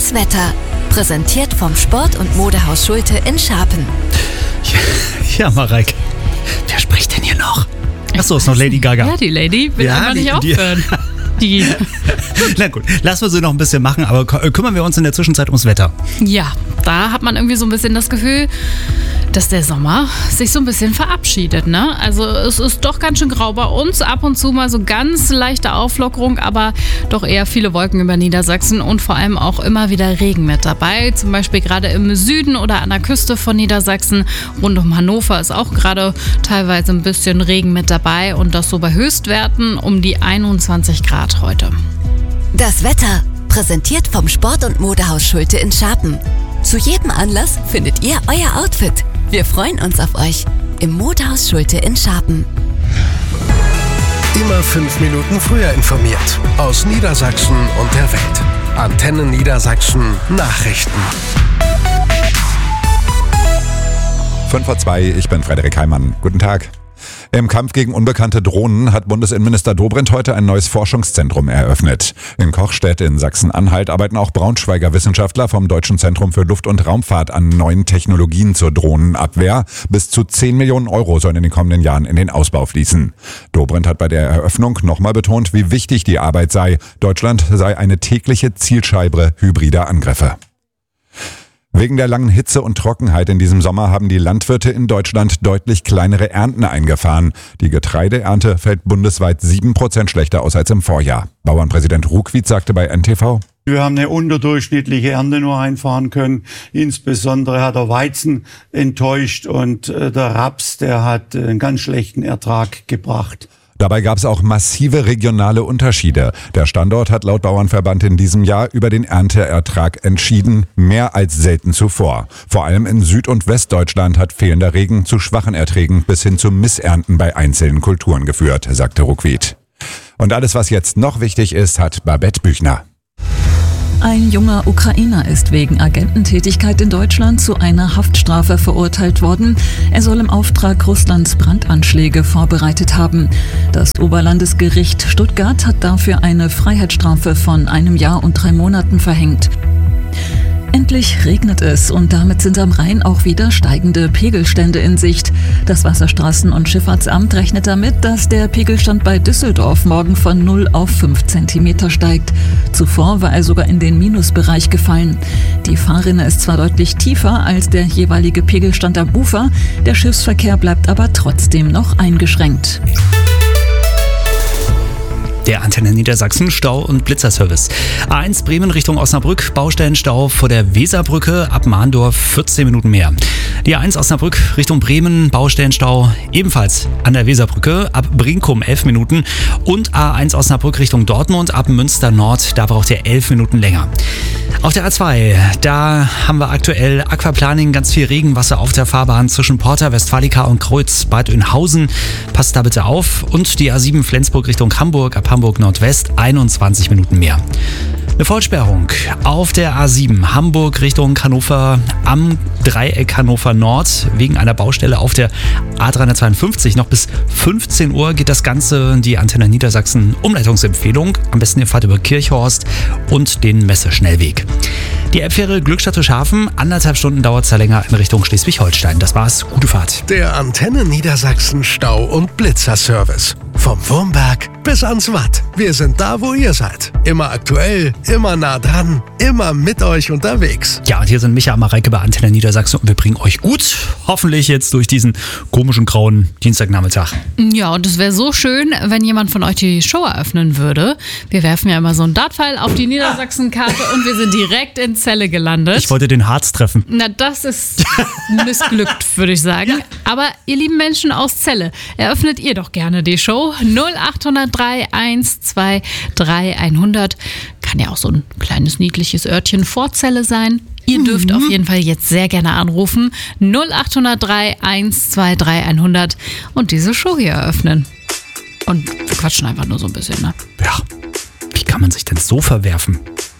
Das Wetter, präsentiert vom Sport- und Modehaus Schulte in Scharpen. Ja, Mareike, wer spricht denn hier noch? Achso, ist noch Lady Gaga. Ja, die Lady will einfach nicht aufhören. Na gut, lassen wir sie noch ein bisschen machen, aber kümmern wir uns in der Zwischenzeit ums Wetter. Ja, da hat man irgendwie so ein bisschen das Gefühl, dass der Sommer sich so ein bisschen verabschiedet, ne? Also es ist doch ganz schön grau bei uns, ab und zu mal so ganz leichte Auflockerung, aber doch eher viele Wolken über Niedersachsen und vor allem auch immer wieder Regen mit dabei. Zum Beispiel gerade im Süden oder an der Küste von Niedersachsen. Rund um Hannover ist auch gerade teilweise ein bisschen Regen mit dabei und das so bei Höchstwerten um die 21 Grad heute. Das Wetter, präsentiert vom Sport- und Modehaus Schulte in Scharpen. Zu jedem Anlass findet ihr euer Outfit. Wir freuen uns auf euch im Modehaus Schulte in Scharpen. Immer 5 Minuten früher informiert. Aus Niedersachsen und der Welt. Antenne Niedersachsen Nachrichten. 5:02, ich bin Frederik Heimann. Guten Tag. Im Kampf gegen unbekannte Drohnen hat Bundesinnenminister Dobrindt heute ein neues Forschungszentrum eröffnet. In Kochstedt in Sachsen-Anhalt arbeiten auch Braunschweiger Wissenschaftler vom Deutschen Zentrum für Luft- und Raumfahrt an neuen Technologien zur Drohnenabwehr. Bis zu 10 Millionen Euro sollen in den kommenden Jahren in den Ausbau fließen. Dobrindt hat bei der Eröffnung nochmal betont, wie wichtig die Arbeit sei. Deutschland sei eine tägliche Zielscheibe hybrider Angriffe. Wegen der langen Hitze und Trockenheit in diesem Sommer haben die Landwirte in Deutschland deutlich kleinere Ernten eingefahren. Die Getreideernte fällt bundesweit 7% schlechter aus als im Vorjahr. Bauernpräsident Ruckwied sagte bei NTV: Wir haben eine unterdurchschnittliche Ernte nur einfahren können. Insbesondere hat der Weizen enttäuscht und der Raps, der hat einen ganz schlechten Ertrag gebracht. Dabei gab es auch massive regionale Unterschiede. Der Standort hat laut Bauernverband in diesem Jahr über den Ernteertrag entschieden, mehr als selten zuvor. Vor allem in Süd- und Westdeutschland hat fehlender Regen zu schwachen Erträgen bis hin zu Missernten bei einzelnen Kulturen geführt, sagte Ruckwied. Und alles, was jetzt noch wichtig ist, hat Babette Büchner. Ein junger Ukrainer ist wegen Agententätigkeit in Deutschland zu einer Haftstrafe verurteilt worden. Er soll im Auftrag Russlands Brandanschläge vorbereitet haben. Das Oberlandesgericht Stuttgart hat dafür eine Freiheitsstrafe von 1 Jahr und 3 Monaten verhängt. Endlich regnet es und damit sind am Rhein auch wieder steigende Pegelstände in Sicht. Das Wasserstraßen- und Schifffahrtsamt rechnet damit, dass der Pegelstand bei Düsseldorf morgen von 0 auf 5 Zentimeter steigt. Zuvor war er sogar in den Minusbereich gefallen. Die Fahrrinne ist zwar deutlich tiefer als der jeweilige Pegelstand am Ufer, der Schiffsverkehr bleibt aber trotzdem noch eingeschränkt. Der Antenne Niedersachsen Stau- und Blitzerservice. A1 Bremen Richtung Osnabrück, Baustellenstau vor der Weserbrücke, ab Mahndorf 14 Minuten mehr. Die A1 Osnabrück Richtung Bremen, Baustellenstau ebenfalls an der Weserbrücke, ab Brinkum 11 Minuten. Und A1 Osnabrück Richtung Dortmund, ab Münster Nord, da braucht ihr 11 Minuten länger. Auf der A2, da haben wir aktuell Aquaplaning, ganz viel Regenwasser auf der Fahrbahn zwischen Porta Westfalica und Kreuz-Bad Oeynhausen. Passt da bitte auf. Und die A7 Flensburg Richtung Hamburg, ab Hamburg Nordwest 21 Minuten mehr. Eine Vollsperrung auf der A7 Hamburg Richtung Hannover am Dreieck Hannover Nord wegen einer Baustelle auf der A352. Noch bis 15 Uhr geht das Ganze. Die Antenne Niedersachsen Umleitungsempfehlung. Am besten ihr fahrt über Kirchhorst und den Messeschnellweg. Die Elbfähre Glückstadt Schafen, 1,5 Stunden dauert es da länger in Richtung Schleswig-Holstein. Das war's. Gute Fahrt. Der Antenne Niedersachsen Stau- und Blitzerservice. Vom Wurmberg bis ans Watt. Wir sind da, wo ihr seid. Immer aktuell, immer nah dran, immer mit euch unterwegs. Ja, und hier sind Micha und Mareike bei Antenne Niedersachsen und wir bringen euch gut, hoffentlich jetzt durch diesen komischen grauen Dienstagnachmittag. Ja, und es wäre so schön, wenn jemand von euch die Show eröffnen würde. Wir werfen ja immer so einen Dartpfeil auf die Niedersachsen-Karte und wir sind direkt in Celle gelandet. Ich wollte den Harz treffen. Na, das ist missglückt, würde ich sagen. Ja. Aber ihr lieben Menschen aus Celle, eröffnet ihr doch gerne die Show. 0803 123 100. Kann ja auch so ein kleines niedliches Örtchen vor Celle sein. Ihr dürft auf jeden Fall jetzt sehr gerne anrufen. 0803 123 100 und diese Show hier eröffnen. Und wir quatschen einfach nur so ein bisschen, ne? Ja, wie kann man sich denn so verwerfen?